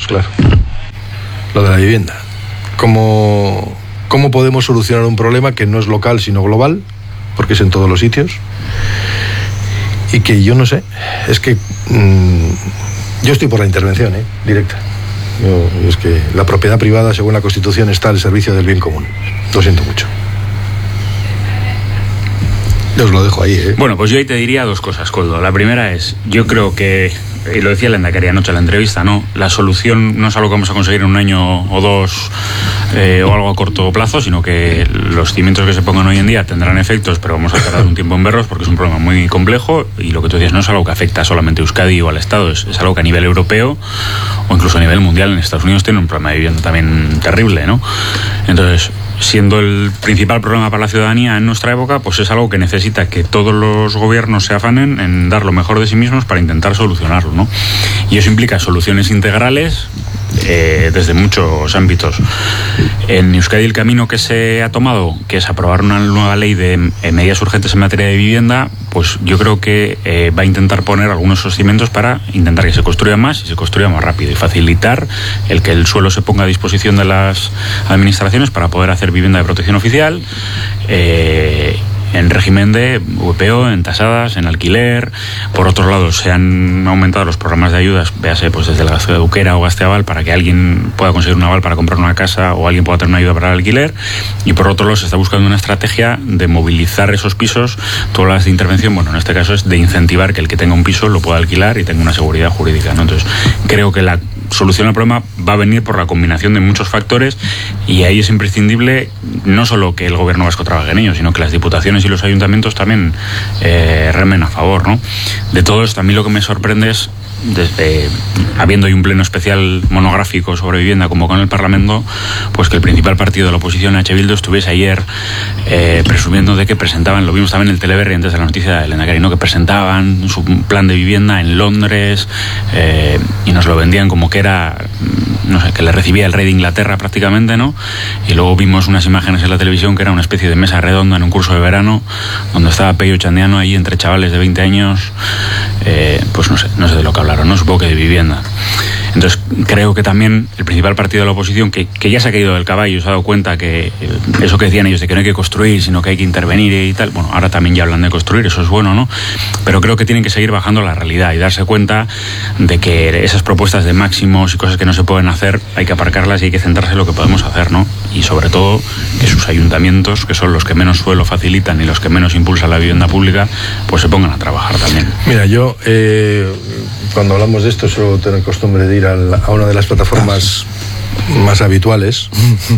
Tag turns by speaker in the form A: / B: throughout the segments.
A: claro. Lo de la vivienda. ¿Cómo podemos solucionar un problema que no es local sino global? Porque es en todos los sitios. Y que yo no sé, es que yo estoy por la intervención directa. Es que la propiedad privada, según la Constitución, está al servicio del bien común. Lo siento mucho. Yo os lo dejo ahí.
B: Bueno, pues yo ahí te diría dos cosas, Koldo. La primera es, yo creo que, y lo decía el Lehendakari anoche en la entrevista, ¿no? La solución no es algo que vamos a conseguir en un año o dos o algo a corto plazo, sino que los cimientos que se pongan hoy en día tendrán efectos, pero vamos a tardar un tiempo en verlos porque es un problema muy complejo y lo que tú decías no es algo que afecta solamente a Euskadi o al Estado, es algo que a nivel europeo o incluso a nivel mundial en Estados Unidos tiene un problema de vivienda también terrible, ¿no? Entonces, siendo el principal problema para la ciudadanía en nuestra época, pues es algo que necesita que todos los gobiernos se afanen en dar lo mejor de sí mismos para intentar solucionarlo, ¿no? Y eso implica soluciones integrales desde muchos ámbitos. En Euskadi el camino que se ha tomado, que es aprobar una nueva ley de medidas urgentes en materia de vivienda, pues yo creo que va a intentar poner algunos cimientos para intentar que se construya más y se construya más rápido y facilitar el que el suelo se ponga a disposición de las administraciones para poder hacer vivienda de protección oficial, en régimen de VPO, en tasadas, en alquiler. Por otro lado, se han aumentado los programas de ayudas, véase pues desde el Gasto de Euskera o Gasteaval, para que alguien pueda conseguir un aval para comprar una casa o alguien pueda tener una ayuda para el alquiler. Y por otro lado, se está buscando una estrategia de movilizar esos pisos. Todas las de intervención, bueno, en este caso es de incentivar que el que tenga un piso lo pueda alquilar y tenga una seguridad jurídica, ¿no? Entonces, creo que la solución al problema va a venir por la combinación de muchos factores y ahí es imprescindible no solo que el gobierno vasco trabaje en ello, sino que las diputaciones y los ayuntamientos también remen a favor, ¿no? De todo esto, a mí lo que me sorprende es, desde habiendo hoy un pleno especial monográfico sobre vivienda convocado en el Parlamento, pues que el principal partido de la oposición, H. Bildu, estuviese ayer presumiendo de que presentaban, lo vimos también en el Teleberri antes de la noticia del Lehendakari, ¿no? Que presentaban su plan de vivienda en Londres y nos lo vendían como que era, no sé, que le recibía el rey de Inglaterra prácticamente, ¿no? Y luego vimos unas imágenes en la televisión que era una especie de mesa redonda en un curso de verano donde estaba Pello Chandiano ahí entre chavales de 20 años, pues no sé de lo que hablaron, ¿no? Supongo que de vivienda. Entonces creo que también el principal partido de la oposición, que ya se ha caído del caballo, se ha dado cuenta que eso que decían ellos de que no hay que construir, sino que hay que intervenir y tal, bueno, ahora también ya hablan de construir, eso es bueno, ¿no? Pero creo que tienen que seguir bajando la realidad y darse cuenta de que esas propuestas de máximos y cosas que no se pueden hacer, hay que aparcarlas y hay que centrarse en lo que podemos hacer, ¿no? Y sobre todo que sus ayuntamientos, que son los que menos suelo facilitan y los que menos impulsan la vivienda pública, pues se pongan a trabajar también.
A: Mira, yo cuando hablamos de esto suelo tener costumbre de ir a una de las plataformas más habituales.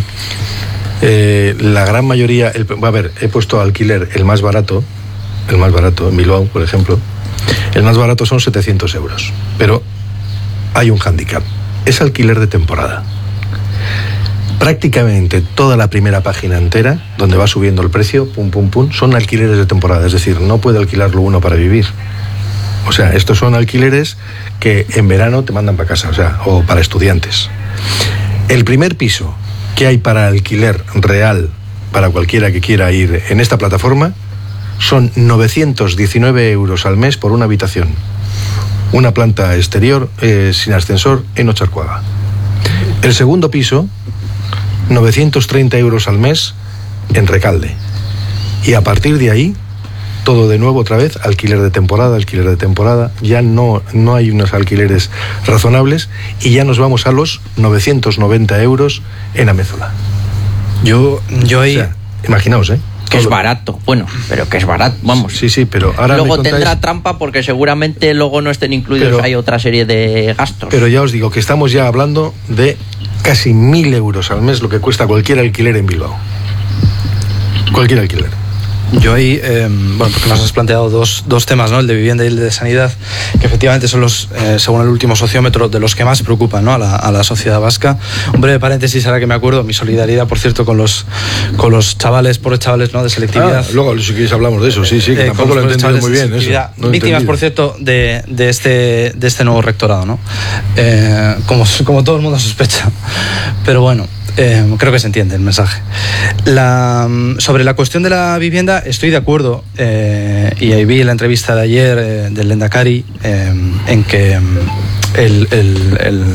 A: La gran mayoría, he puesto alquiler el más barato en Bilbao, por ejemplo. El más barato son 700 euros, pero hay un hándicap, es alquiler de temporada. Prácticamente toda la primera página entera, donde va subiendo el precio, son alquileres de temporada, es decir, no puede alquilarlo uno para vivir. O sea, estos son alquileres que en verano te mandan para casa, o para estudiantes. El primer piso que hay para alquiler real para cualquiera que quiera ir en esta plataforma son 919 euros al mes por una habitación. Una planta exterior sin ascensor en Ocharcoaga. El segundo piso, 930 euros al mes en Recalde. Y a partir de ahí, todo de nuevo otra vez, alquiler de temporada, ya no hay unos alquileres razonables y ya nos vamos a los 990 euros en Amézola.
C: Yo ahí...
A: O sea, imaginaos,
D: que es barato, bueno, pero que es barato, vamos.
A: Sí, pero ahora
D: luego tendrá trampa porque seguramente luego no estén incluidos, hay otra serie de gastos.
A: Pero ya os digo que estamos ya hablando de casi 1.000 euros al mes lo que cuesta cualquier alquiler en Bilbao. Cualquier alquiler.
C: Yo ahí, porque nos has planteado dos temas, ¿no? El de vivienda y el de sanidad, que efectivamente son los, según el último sociómetro, de los que más preocupan, ¿no? a la sociedad vasca. Un breve paréntesis, ahora que me acuerdo, mi solidaridad, por cierto, con los chavales, pobres chavales, ¿no? De selectividad.
A: Luego, si quieres, hablamos de eso, sí, que tampoco lo he entendido muy bien. Eso, no
C: víctimas, por cierto, de este nuevo rectorado, ¿no? Como todo el mundo sospecha. Pero bueno. Creo que se entiende el mensaje. Sobre la cuestión de la vivienda estoy de acuerdo, y ahí vi la entrevista de ayer del Lehendakari, en que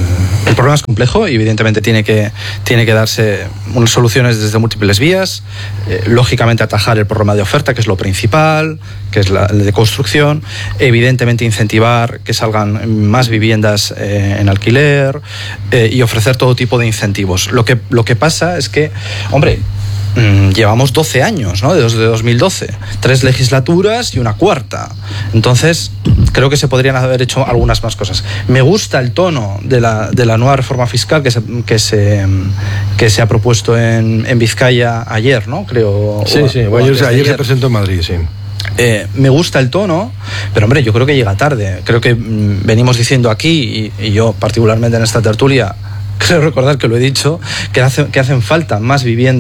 C: El problema es complejo y evidentemente tiene que darse unas soluciones desde múltiples vías. Lógicamente atajar el problema de oferta, que es lo principal, que es el de construcción. Evidentemente incentivar que salgan más viviendas en alquiler y ofrecer todo tipo de incentivos. Lo que pasa es que, hombre, llevamos 12 años, ¿no? Desde 2012, 3 legislaturas y una cuarta. Entonces, creo que se podrían haber hecho algunas más cosas. Me gusta el tono de la nueva reforma fiscal que se ha propuesto en Vizcaya ayer, ¿no? Creo.
A: Sí, ayer se presentó en Madrid, sí.
C: Me gusta el tono, pero hombre, yo creo que llega tarde. Creo que venimos diciendo aquí, y yo particularmente en esta tertulia, creo recordar que lo he dicho, que hacen falta más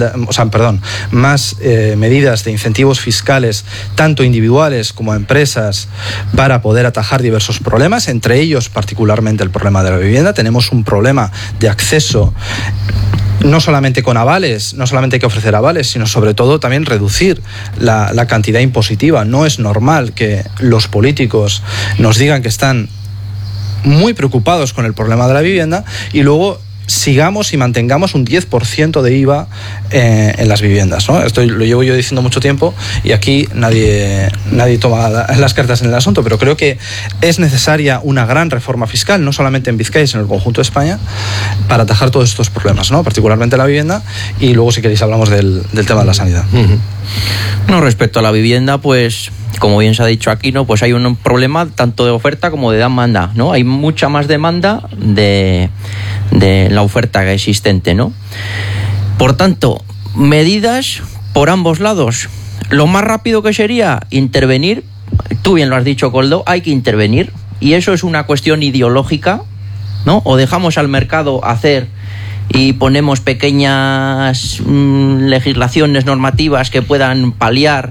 C: más medidas de incentivos fiscales, tanto individuales como a empresas, para poder atajar diversos problemas, entre ellos particularmente el problema de la vivienda. Tenemos un problema de acceso, no solamente con avales, no solamente hay que ofrecer avales, sino sobre todo también reducir la cantidad impositiva. No es normal que los políticos nos digan que están muy preocupados con el problema de la vivienda y luego sigamos y mantengamos un 10% de IVA en las viviendas, ¿no? Esto lo llevo yo diciendo mucho tiempo y aquí nadie toma las cartas en el asunto, pero creo que es necesaria una gran reforma fiscal, no solamente en Vizcaya, sino en el conjunto de España, para atajar todos estos problemas, ¿no? Particularmente la vivienda, y luego, si queréis, hablamos del tema de la sanidad.
D: No, respecto a la vivienda, pues, como bien se ha dicho aquí, ¿no? Pues hay un problema tanto de oferta como de demanda, ¿no? Hay mucha más demanda de la oferta existente, ¿no? Por tanto, medidas por ambos lados. Lo más rápido que sería intervenir, tú bien lo has dicho, Koldo, hay que intervenir, y eso es una cuestión ideológica, ¿no? O dejamos al mercado hacer y ponemos pequeñas legislaciones normativas que puedan paliar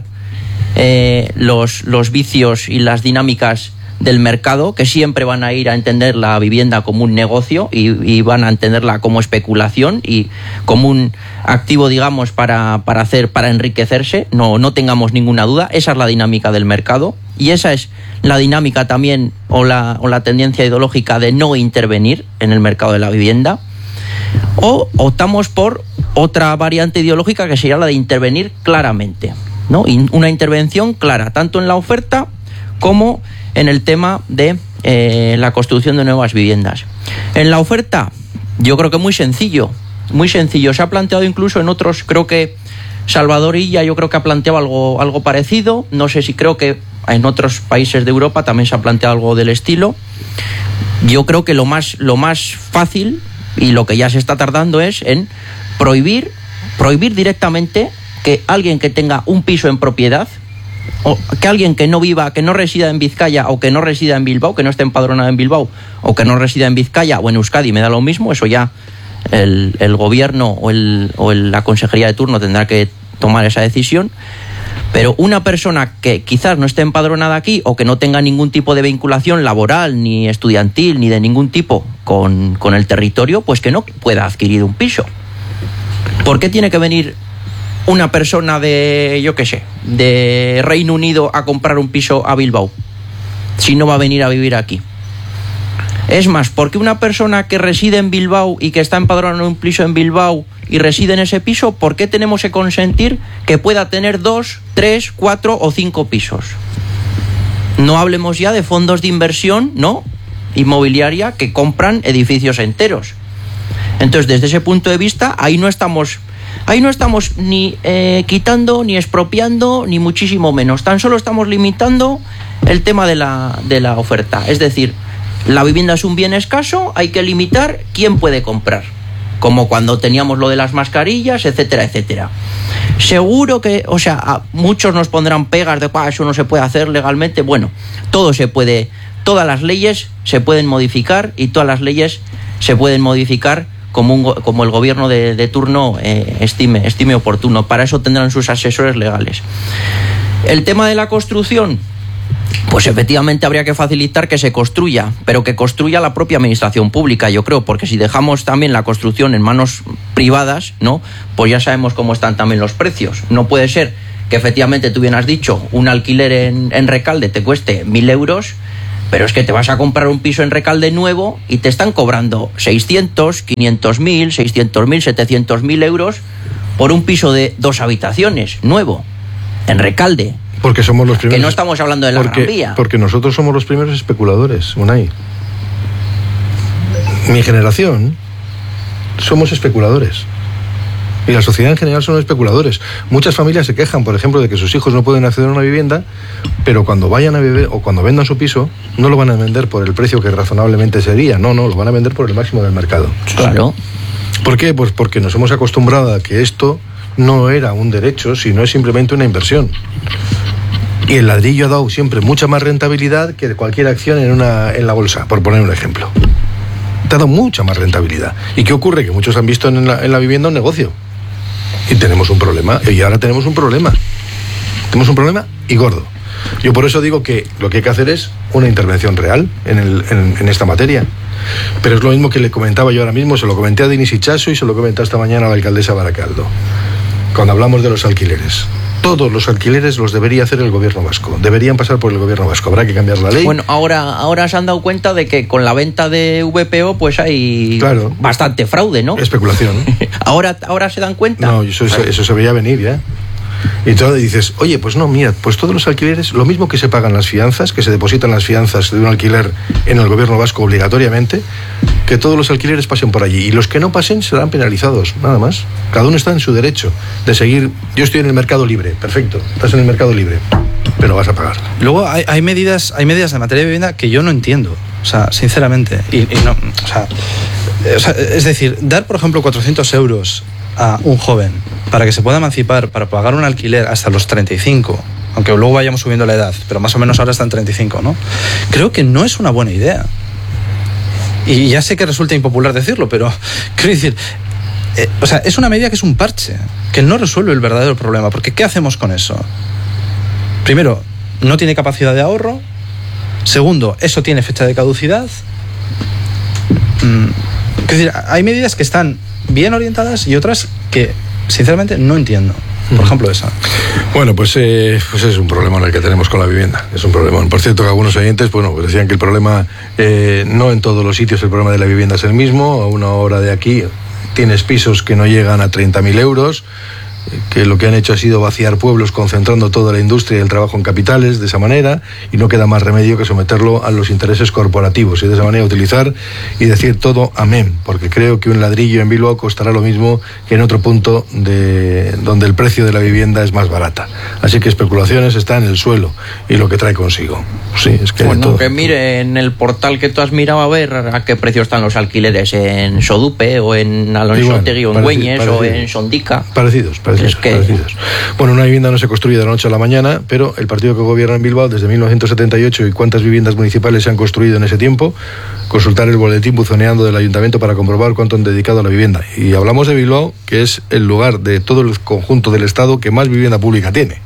D: los vicios y las dinámicas del mercado, que siempre van a ir a entender la vivienda como un negocio y van a entenderla como especulación y como un activo, digamos, para enriquecerse. No tengamos ninguna duda. Esa es la dinámica del mercado y esa es la dinámica también o la tendencia ideológica de no intervenir en el mercado de la vivienda. O optamos por otra variante ideológica, que sería la de intervenir claramente, ¿no? Una intervención clara, tanto en la oferta como en el tema de la construcción de nuevas viviendas. En la oferta, yo creo que muy sencillo. Se ha planteado incluso en otros, creo que Salvador Illa, yo creo que ha planteado algo parecido. No sé si, creo que en otros países de Europa también se ha planteado algo del estilo. Yo creo que lo más fácil, y lo que ya se está tardando, es en prohibir directamente que alguien que tenga un piso en propiedad, o que alguien que no resida en Vizcaya, o que no resida en Bilbao, que no esté empadronado en Bilbao, o que no resida en Vizcaya o en Euskadi, me da lo mismo, eso ya el gobierno o la consejería de turno tendrá que tomar esa decisión. Pero una persona que quizás no esté empadronada aquí, o que no tenga ningún tipo de vinculación laboral, ni estudiantil, ni de ningún tipo con el territorio, pues que no pueda adquirir un piso. ¿Por qué tiene que venir una persona de Reino Unido a comprar un piso a Bilbao si no va a venir a vivir aquí? Es más, porque una persona que reside en Bilbao y que está empadronada en un piso en Bilbao y reside en ese piso, ¿por qué tenemos que consentir que pueda tener 2, 3, 4 o 5 pisos? No hablemos ya de fondos de inversión, ¿no?, inmobiliaria, que compran edificios enteros. Entonces, desde ese punto de vista, ahí no estamos ni quitando, ni expropiando, ni muchísimo menos. Tan solo estamos limitando el tema de la oferta. Es decir, la vivienda es un bien escaso, hay que limitar quién puede comprar. Como cuando teníamos lo de las mascarillas, etcétera, etcétera. Seguro que, muchos nos pondrán pegas de eso no se puede hacer legalmente. Bueno, todo se puede, todas las leyes se pueden modificar, y todas las leyes se pueden modificar como el gobierno de turno estime oportuno. Para eso tendrán sus asesores legales. El tema de la construcción, pues efectivamente habría que facilitar que se construya, pero que construya la propia administración pública, yo creo, porque si dejamos también la construcción en manos privadas, ¿no?, pues ya sabemos cómo están también los precios. No puede ser que efectivamente, tú bien has dicho, un alquiler en Recalde te cueste 1.000 euros, pero es que te vas a comprar un piso en Recalde nuevo y te están cobrando 600, 500.000, 600.000, 700.000 euros por un piso de 2 habitaciones nuevo en Recalde.
A: Porque somos los primeros.
D: Que no estamos hablando de la Gran Vía.
A: Porque nosotros somos los primeros especuladores, Unai. Mi generación somos especuladores. Y la sociedad en general son especuladores. Muchas familias se quejan, por ejemplo, de que sus hijos no pueden acceder a una vivienda, pero cuando vayan a vivir o cuando vendan su piso, no lo van a vender por el precio que razonablemente sería. No, lo van a vender por el máximo del mercado.
D: Claro.
A: ¿Por qué? Pues porque nos hemos acostumbrado a que esto no era un derecho, sino es simplemente una inversión. Y el ladrillo ha dado siempre mucha más rentabilidad que cualquier acción en la bolsa, por poner un ejemplo. Te ha dado mucha más rentabilidad. ¿Y qué ocurre? Que muchos han visto en la vivienda un negocio. Y tenemos un problema, y ahora tenemos un problema. Tenemos un problema y gordo. Yo por eso digo que lo que hay que hacer es una intervención real en esta materia. Pero es lo mismo que le comentaba yo ahora mismo, se lo comenté a Denis Ichazo y se lo comenté esta mañana a la alcaldesa Baracaldo. Cuando hablamos de los alquileres. Todos los alquileres los debería hacer el gobierno vasco. Deberían pasar por el gobierno vasco. Habrá que cambiar la ley.
D: Bueno, ahora se han dado cuenta de que con la venta de VPO pues hay bastante fraude, ¿no?
A: Especulación.
D: ¿Ahora se dan cuenta?
A: No, eso se veía venir ya. Y entonces dices, oye, pues no, mira, pues todos los alquileres, lo mismo que se pagan las fianzas, que se depositan las fianzas de un alquiler en el gobierno vasco obligatoriamente, que todos los alquileres pasen por allí. Y los que no pasen serán penalizados, nada más. Cada uno está en su derecho de seguir. Yo estoy en el mercado libre, perfecto, estás en el mercado libre, pero vas a pagar.
C: Luego hay medidas de materia de vivienda que yo no entiendo, o sea, sinceramente. Y no, o sea, es decir, dar, por ejemplo, 400 euros a un joven para que se pueda emancipar, para pagar un alquiler hasta los 35, aunque luego vayamos subiendo la edad, pero más o menos ahora está en 35, ¿no? Creo que no es una buena idea. Y ya sé que resulta impopular decirlo, pero quiero decir, o sea, es una medida que es un parche, que no resuelve el verdadero problema, porque ¿qué hacemos con eso? Primero, no tiene capacidad de ahorro. Segundo, eso tiene fecha de caducidad. Es decir, hay medidas que están bien orientadas y otras que sinceramente no entiendo. Por ejemplo, esa.
A: Bueno, pues es un problema el que tenemos con la vivienda. Es un problema. Por cierto, que algunos oyentes, pues decían que el problema, no en todos los sitios el problema de la vivienda es el mismo. A una hora de aquí tienes pisos que no llegan a 30.000 euros, que lo que han hecho ha sido vaciar pueblos concentrando toda la industria y el trabajo en capitales de esa manera, y no queda más remedio que someterlo a los intereses corporativos y de esa manera utilizar y decir todo amén, porque creo que un ladrillo en Bilbao costará lo mismo que en otro punto donde el precio de la vivienda es más barata. Así que especulaciones está en el suelo y lo que trae consigo. Sí, es que
D: bueno,
A: todo,
D: que mire en el portal que tú has mirado a ver a qué precio están los alquileres en Sodupe o en Alonsotegui o en Güeñes o en Sondica.
A: Parecidos. Bueno, una vivienda no se construye de la noche a la mañana, pero el partido que gobierna en Bilbao desde 1978 y cuántas viviendas municipales se han construido en ese tiempo, consultar el boletín buzoneando del ayuntamiento para comprobar cuánto han dedicado a la vivienda. Y hablamos de Bilbao, que es el lugar de todo el conjunto del Estado que más vivienda pública tiene.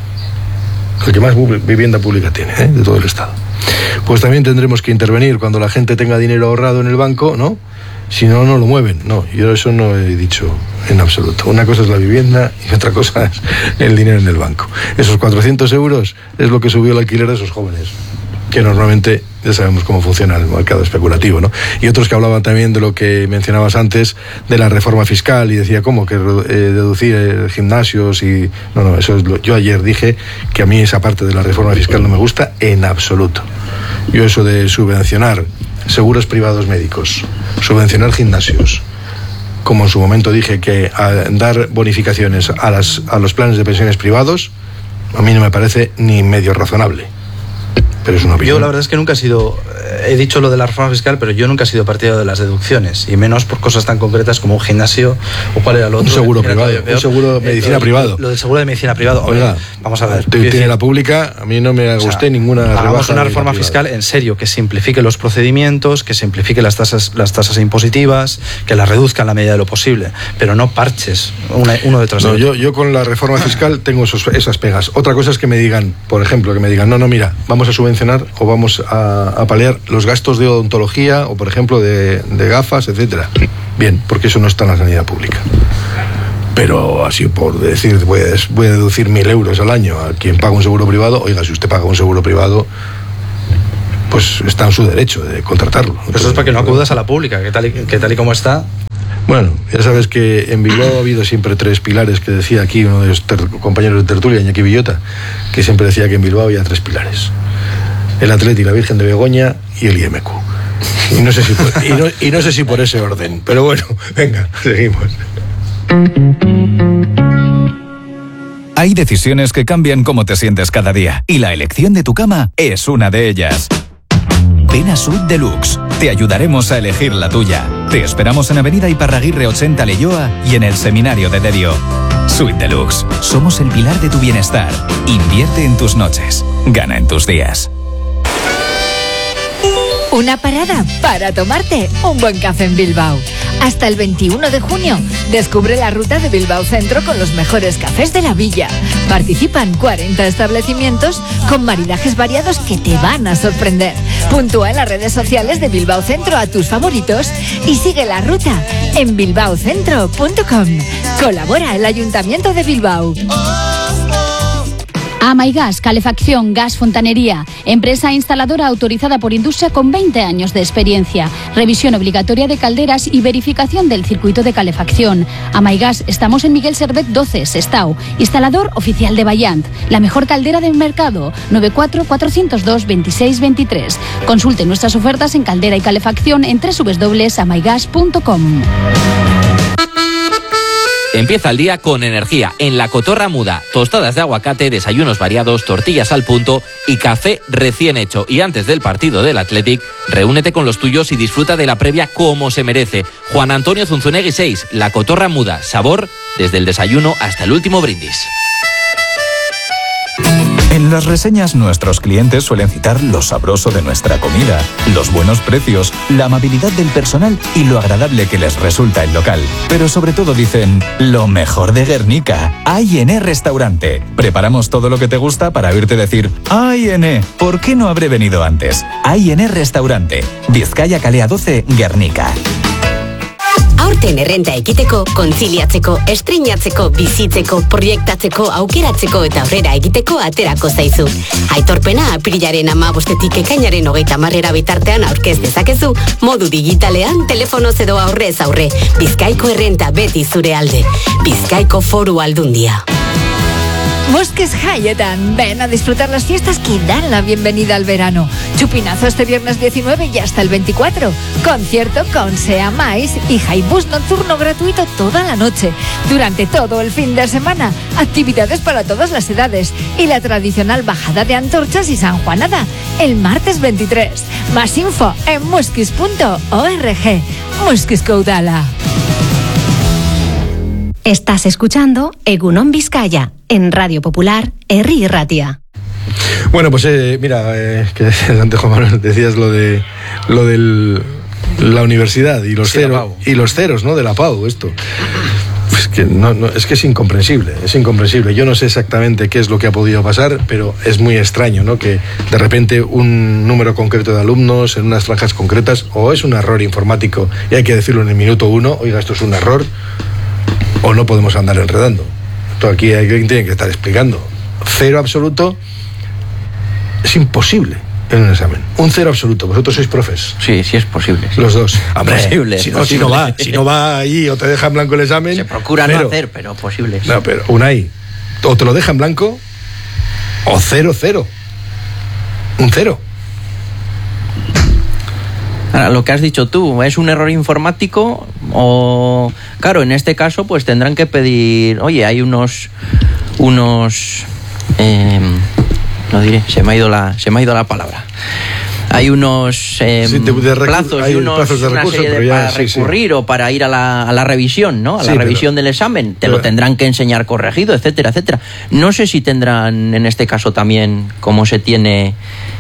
A: El que más vivienda pública tiene, de todo el Estado. Pues también tendremos que intervenir cuando la gente tenga dinero ahorrado en el banco, ¿no? Si no, no lo mueven. No, yo eso no he dicho en absoluto. Una cosa es la vivienda y otra cosa es el dinero en el banco. Esos 400 euros es lo que subió el alquiler de esos jóvenes, que normalmente ya sabemos cómo funciona el mercado especulativo, ¿no? Y otros que hablaban también de lo que mencionabas antes, de la reforma fiscal, y decía, ¿cómo? Que deducir gimnasios y... No, eso es yo ayer dije que a mí esa parte de la reforma fiscal no me gusta en absoluto. Yo eso de subvencionar seguros privados médicos, subvencionar gimnasios, como en su momento dije que dar bonificaciones a los planes de pensiones privados, a mí no me parece ni medio razonable. Pero es una opinión.
C: Yo la verdad es que nunca he sido, he dicho lo de la reforma fiscal, pero yo nunca he sido partidario de las deducciones, y menos por cosas tan concretas como un gimnasio o cuál era lo otro.
A: Un seguro privado, un seguro de medicina privado.
C: Lo del seguro de medicina privado.
A: Oiga,
C: vamos a ver.
A: Tiene la pública, a mí no me guste ninguna rebaja.
C: Hagamos una reforma fiscal en serio, que simplifique los procedimientos, que simplifique las tasas impositivas, que las reduzca en la medida de lo posible, pero no parches uno detrás de otro.
A: Yo con la reforma fiscal tengo esas pegas. Otra cosa es que me digan, por ejemplo, no, mira, vamos a subvencionar o vamos a paliar los gastos de odontología o, por ejemplo, de gafas, etcétera. Bien, porque eso no está en la sanidad pública. Pero así por decir, voy a deducir 1.000 euros al año a quien paga un seguro privado. Oiga, si usted paga un seguro privado, pues está en su derecho de contratarlo.
C: Pero eso es para que no acudas a la pública, que tal y como está.
A: Bueno, ya sabes que en Bilbao ha habido siempre 3 pilares, que decía aquí uno de los compañeros de tertulia, Iñaki Villota, que siempre decía que en Bilbao había 3 pilares: el Atleti, la Virgen de Begoña y el IMQ. Y no sé si por ese orden, pero bueno, venga, seguimos.
E: Hay decisiones que cambian cómo te sientes cada día, y la elección de tu cama es una de ellas. Ven a Suite Deluxe. Te ayudaremos a elegir la tuya. Te esperamos en Avenida Iparraguirre 80 Leioa y en el Seminario de Derio. Suite Deluxe. Somos el pilar de tu bienestar. Invierte en tus noches. Gana en tus días.
F: Una parada para tomarte un buen café en Bilbao. Hasta el 21 de junio, descubre la ruta de Bilbao Centro con los mejores cafés de la villa. Participan 40 establecimientos con maridajes variados que te van a sorprender. Puntúa en las redes sociales de Bilbao Centro a tus favoritos y sigue la ruta en bilbaocentro.com. Colabora el Ayuntamiento de Bilbao.
G: Amaigas, calefacción, gas, fontanería. Empresa instaladora autorizada por Industria con 20 años de experiencia. Revisión obligatoria de calderas y verificación del circuito de calefacción. Amaigas, estamos en Miguel Servet 12, Sestao. Instalador oficial de Bayant. La mejor caldera del mercado. 94-402-2623. Consulte nuestras ofertas en caldera y calefacción en www.amaigas.com.
H: Empieza el día con energía en La Cotorra Muda. Tostadas de aguacate, desayunos variados, tortillas al punto y café recién hecho. Y antes del partido del Athletic, reúnete con los tuyos y disfruta de la previa como se merece. Juan Antonio Zunzunegui 6, La Cotorra Muda. Sabor desde el desayuno hasta el último brindis.
E: En las reseñas nuestros clientes suelen citar lo sabroso de nuestra comida, los buenos precios, la amabilidad del personal y lo agradable que les resulta el local. Pero sobre todo dicen, lo mejor de Guernica, A&E Restaurante. Preparamos todo lo que te gusta para oírte decir, A&E, ¿por qué no habré venido antes? A&E Restaurante, Bizkaia Kalea 12, Guernica.
I: Aurten errenta ekiteko, kontziliatzeko, estreinatzeko, bizitzeko, proiektatzeko, aukeratzeko eta aurrera egiteko aterako zaizu. Aitorpena apirilaren 15-tik ekainaren 30 bitartean aurkez dezakezu, modu digitalean, telefonoz edo aurrez aurre. Bizkaiko errenta beti zure alde. Bizkaiko Foru Aldundia.
F: Mosques Hayetan, ven a disfrutar las fiestas que dan la bienvenida al verano. Chupinazo este viernes 19 y hasta el 24. Concierto con Sea Mais y Jaibús nocturno gratuito toda la noche. Durante todo el fin de semana, actividades para todas las edades y la tradicional bajada de antorchas y sanjuanada el martes 23. Más info en muskis.org. Muskis Koudala.
J: Estás escuchando Egunon Vizcaya en Radio Popular, Herri Ratia.
A: Bueno, pues mira, que antes Juan Manuel decías lo de la universidad y los ceros, ¿no? De la PAU, esto. Es que es que es incomprensible. Yo no sé exactamente qué es lo que ha podido pasar, pero es muy extraño, ¿no? Que de repente un número concreto de alumnos en unas franjas concretas, o es un error informático y hay que decirlo en el minuto 1, oiga, esto es un error, o no podemos andar enredando. Esto aquí alguien tiene que estar explicando. 0 absoluto es imposible en un examen. Un 0 absoluto. ¿Vosotros sois profes?
D: Sí, sí es posible. Sí.
A: Los dos.
D: Posible.
A: Si no va ahí o te deja en blanco el examen.
D: Se procura 0. No hacer, pero posible. Sí.
A: No, pero Unai, o te lo deja en blanco o 0-0. Un 0.
D: Ahora, lo que has dicho tú, ¿es un error informático? O, claro, en este caso, pues tendrán que pedir, oye, hay unos no diré, se me ha ido la palabra. Hay unos plazos y una serie para recurrir o para ir a la revisión, ¿no? A la revisión del examen. Te lo tendrán que enseñar corregido, etcétera, etcétera. No sé si tendrán en este caso también, como se tiene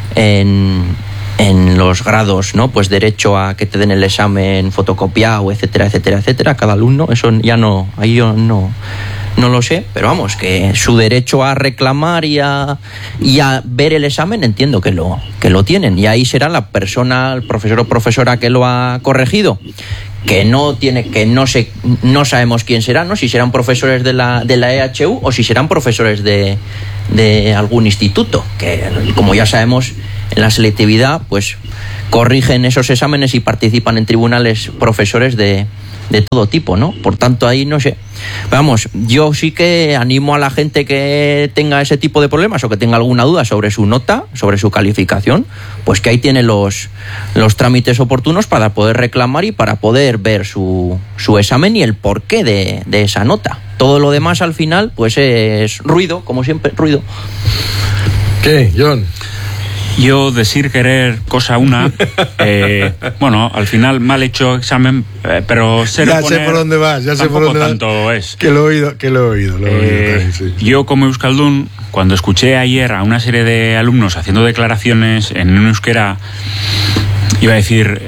D: en los grados, ¿no? Pues derecho a que te den el examen fotocopiado, etcétera, etcétera, etcétera, cada alumno. Eso ya no, ahí yo no lo sé, pero vamos, que su derecho a reclamar y a ver el examen entiendo que lo tienen, y ahí será la persona, el profesor o profesora que lo ha corregido, que no sabemos quién será, ¿no? Si serán profesores de la EHU o si serán profesores de algún instituto, que como ya sabemos la selectividad, pues corrigen esos exámenes y participan en tribunales profesores de todo tipo, ¿no? Por tanto, ahí no sé. Vamos, yo sí que animo a la gente que tenga ese tipo de problemas o que tenga alguna duda sobre su nota, sobre su calificación, pues que ahí tiene los trámites oportunos para poder reclamar y para poder ver su examen y el porqué de esa nota. Todo lo demás al final, pues es ruido, como siempre, ruido.
A: ¿Qué, John?
B: Yo decir querer cosa una, bueno, al final mal hecho examen, pero
A: ya sé por dónde vas, ya sé por dónde vas.
B: Tanto es.
A: Que lo he oído también, sí.
B: Yo como euskaldun, cuando escuché ayer a una serie de alumnos haciendo declaraciones en un euskera, iba a decir,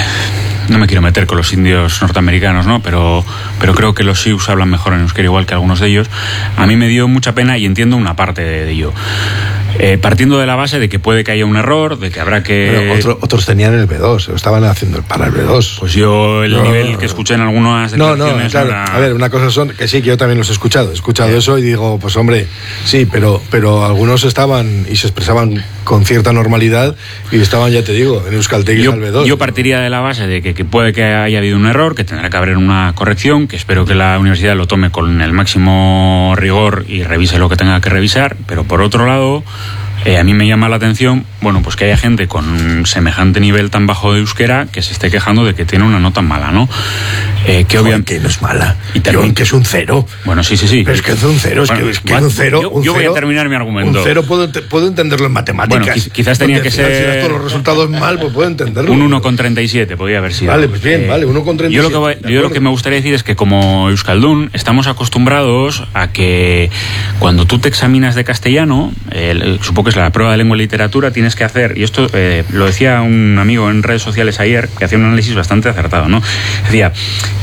B: no me quiero meter con los indios norteamericanos, ¿no? Pero creo que los sius hablan mejor en euskera igual que algunos de ellos. A mí me dio mucha pena y entiendo una parte de ello. Partiendo de la base de que puede que haya un error, de que habrá que...
A: Pero otros tenían el B2, estaban haciendo para el B2.
B: Pues yo el nivel que escuché en algunas declaraciones...
A: Claro. A ver, una cosa son que sí, que yo también los he escuchado eso y digo, pues hombre, sí, pero algunos estaban y se expresaban con cierta normalidad y estaban, ya te digo, en Euskaltegui al B2.
B: Yo partiría de la base de que puede que haya habido un error, que tendrá que haber una corrección, que espero que la universidad lo tome con el máximo rigor y revise lo que tenga que revisar, pero por otro lado... a mí me llama la atención, bueno, pues que haya gente con semejante nivel tan bajo de euskera que se esté quejando de que tiene una nota mala, ¿no? Que obviamente
A: no es mala, que es un 0.
B: Bueno, sí.
A: Pero es que es un 0,
B: bueno,
A: es que es un 0.
B: Yo voy a terminar mi argumento.
A: Un 0 puedo entenderlo en matemáticas.
B: Bueno, quizás tenía que ser...
A: Si das todos los resultados mal, pues puedo entenderlo.
B: Un 1,37 podría haber sido.
A: Vale, pues bien, vale, 1,37.
B: Yo lo que me gustaría decir es que como euskaldun estamos acostumbrados a que cuando tú te examinas de castellano, supongo que es la prueba de lengua y literatura, tienes que hacer, y esto lo decía un amigo en redes sociales ayer, que hacía un análisis bastante acertado, ¿no? Decía,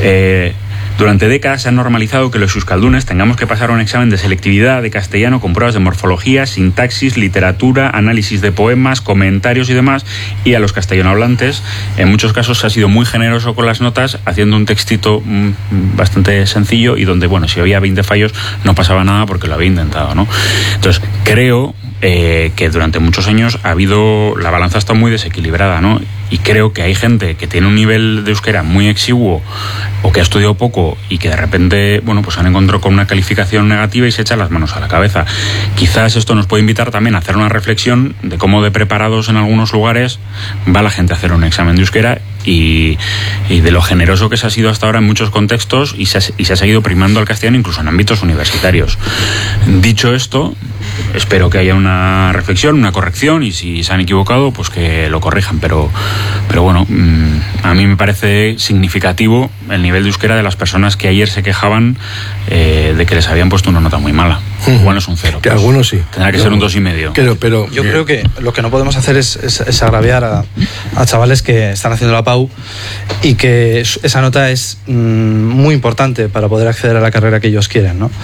B: durante décadas se ha normalizado que los euskaldunes tengamos que pasar un examen de selectividad de castellano con pruebas de morfología, sintaxis, literatura, análisis de poemas, comentarios y demás, y a los castellanohablantes en muchos casos se ha sido muy generoso con las notas, haciendo un textito bastante sencillo y donde, bueno, si había 20 fallos no pasaba nada porque lo había intentado, ¿no? Entonces, creo que durante muchos años ha habido, la balanza está muy desequilibrada, ¿no? Y creo que hay gente que tiene un nivel de euskera muy exiguo o que ha estudiado poco y que de repente, bueno, pues han encontrado con una calificación negativa y se echan las manos a la cabeza. Quizás esto nos puede invitar también a hacer una reflexión de cómo de preparados en algunos lugares va la gente a hacer un examen de euskera y de lo generoso que se ha sido hasta ahora en muchos contextos y se ha seguido primando al castellano incluso en ámbitos universitarios. Dicho esto, espero que haya una reflexión, una corrección y si se han equivocado, pues que lo corrijan, pero bueno, a mí me parece significativo el nivel de euskera de las personas que ayer se quejaban de que les habían puesto una nota muy mala. Igual no es un 0.
A: Que algunos sí.
B: Tendrá que ser un 2,5.
C: Pero yo creo que lo que no podemos hacer es agraviar a chavales que están haciendo la PAU y que esa nota es muy importante para poder acceder a la carrera que ellos quieren, ¿no?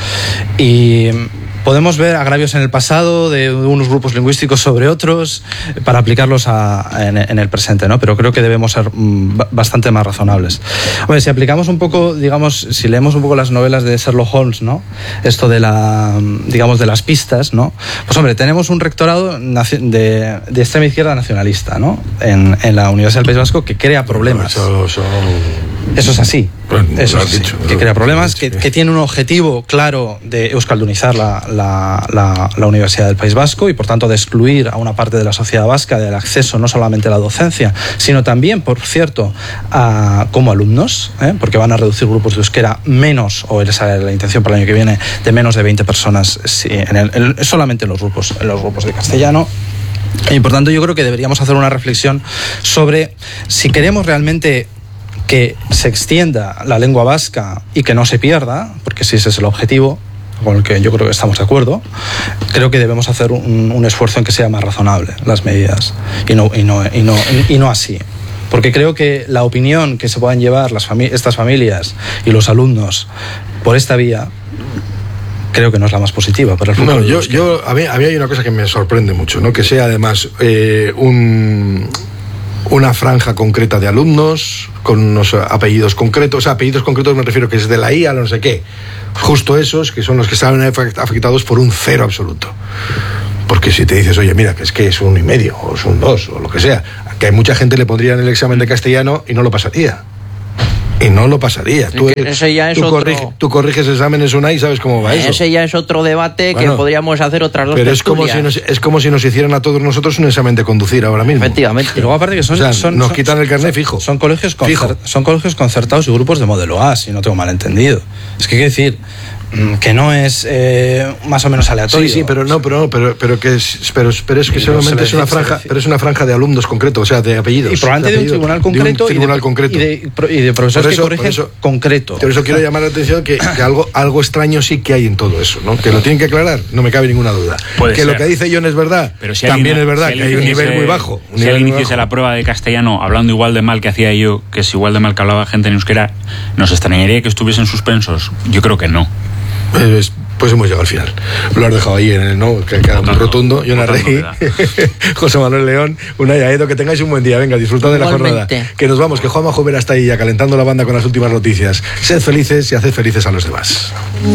C: Y podemos ver agravios en el pasado de unos grupos lingüísticos sobre otros para aplicarlos en el presente, ¿no? Pero creo que debemos ser bastante más razonables. Hombre, si aplicamos un poco, digamos, si leemos un poco las novelas de Sherlock Holmes, ¿no? Esto de de las pistas, ¿no? Pues hombre, tenemos un rectorado de extrema izquierda nacionalista, ¿no? En la Universidad del País Vasco que crea problemas. Eso es así. Eso es así. Que crea problemas, que tiene un objetivo claro de euskaldunizar la Universidad del País Vasco y por tanto de excluir a una parte de la sociedad vasca del acceso no solamente a la docencia, sino también, por cierto, como alumnos, porque van a reducir grupos de euskera menos, o esa es la intención para el año que viene, de menos de 20 personas solamente en los grupos de castellano. Y por tanto yo creo que deberíamos hacer una reflexión sobre si queremos realmente que se extienda la lengua vasca y que no se pierda, porque si ese es el objetivo, con el que yo creo que estamos de acuerdo, creo que debemos hacer un esfuerzo en que sea más razonable las medidas y no así. Porque creo que la opinión que se puedan llevar estas familias y los alumnos por esta vía creo que no es la más positiva para el futuro.
A: No, a mí hay una cosa que me sorprende mucho, ¿no? Que sea además una franja concreta de alumnos con unos apellidos concretos. O sea, apellidos concretos me refiero que es de la I a no sé qué. Justo esos que son los que salen afectados por un 0 absoluto. Porque si te dices, oye, mira, que es un 1,5 o es un 2 o lo que sea, que hay mucha gente le pondría en el examen de castellano y no lo pasaría. Y no lo pasaría. Tú corriges exámenes una y sabes cómo va eso.
D: Ese ya es otro debate que podríamos hacer otras dos
A: pero
D: tertulias.
A: es como si nos hicieran a todos nosotros un examen de conducir ahora mismo.
D: Efectivamente.
C: Y luego aparte que
A: nos quitan el carnet fijo.
C: Son colegios concertados y grupos de modelo A, si no tengo mal entendido. Es que quiero decir que no es más o menos aleatorio.
A: Sí, pero es que solamente es una franja, pero es una franja de alumnos concretos, o sea, de apellidos.
C: Y probablemente de un tribunal concreto, y de profesores que corrigen concreto.
A: Por eso quiero llamar la atención que algo extraño sí que hay en todo eso, ¿no? Que lo tienen que aclarar, no me cabe ninguna duda.
B: Puede ser.
A: Lo que dice John es verdad,
B: pero si
A: también es verdad que hay un nivel muy bajo.
B: Si alguien hiciese la prueba de castellano hablando igual de mal que hacía yo, que es igual de mal que hablaba gente en euskera, ¿nos extrañaría que estuviesen suspensos? Yo creo que no.
A: Pues hemos llegado al final. Lo has dejado ahí, ¿no? Que queda muy rotundo. Yo Arregui, José Manuel León, Unai Aedo, que tengáis un buen día. Venga, disfrutad de la jornada. Que nos vamos, que Juanma Jover está ahí ya calentando la banda con las últimas noticias. Sed felices y haced felices a los demás.